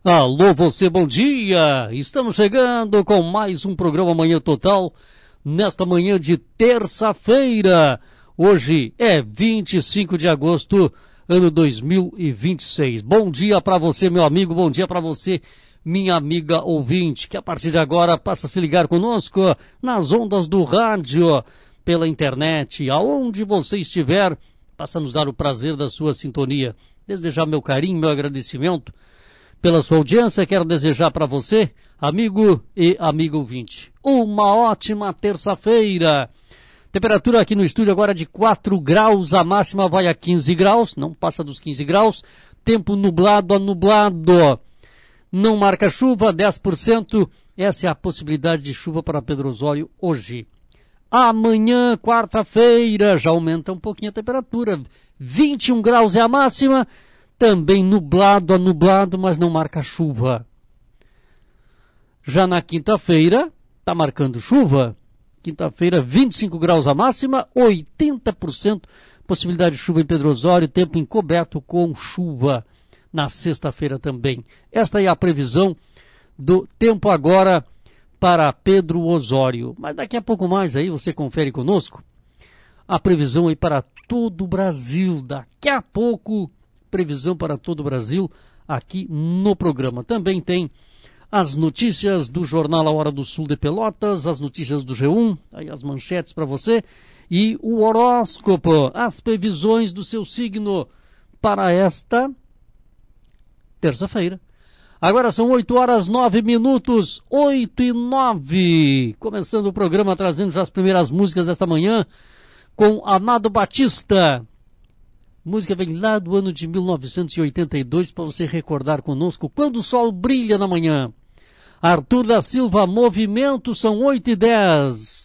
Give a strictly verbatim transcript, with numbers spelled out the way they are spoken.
Alô, você, bom dia! Estamos chegando com mais um programa Manhã Total, nesta manhã de terça-feira. Hoje é vinte e cinco de agosto, ano dois mil e vinte e seis. Bom dia para você, meu amigo, bom dia para você, minha amiga ouvinte, que a partir de agora passa a se ligar conosco nas ondas do rádio, pela internet, aonde você estiver, passa a nos dar o prazer da sua sintonia. Desejar meu carinho, meu agradecimento pela sua audiência. Quero desejar para você, amigo e amigo ouvinte, uma ótima terça-feira. Temperatura aqui no estúdio agora de quatro graus, a máxima vai a quinze graus, não passa dos quinze graus. Tempo nublado a nublado. Não marca chuva, dez por cento. Essa é a possibilidade de chuva para Pedro Osório hoje. Amanhã, quarta-feira, já aumenta um pouquinho a temperatura. vinte e um graus é a máxima. Também nublado a nublado, mas não marca chuva. Já na quinta-feira, está marcando chuva. Quinta-feira, vinte e cinco graus a máxima, oitenta por cento possibilidade de chuva em Pedro Osório, tempo encoberto com chuva. Na sexta-feira também. Esta é a previsão do tempo agora para Pedro Osório. Mas daqui a pouco mais aí você confere conosco a previsão aí para todo o Brasil. Daqui a pouco, previsão para todo o Brasil aqui no programa. Também tem as notícias do jornal A Hora do Sul de Pelotas, as notícias do G um, aí as manchetes para você, e o horóscopo, as previsões do seu signo para esta terça-feira. Agora são oito horas nove minutos, oito e nove. Começando o programa, trazendo já as primeiras músicas desta manhã com Amado Batista. Música vem lá do ano de mil novecentos e oitenta e dois para você recordar conosco Quando o Sol Brilha na Manhã. Arthur da Silva, Movimento, são oito e dez.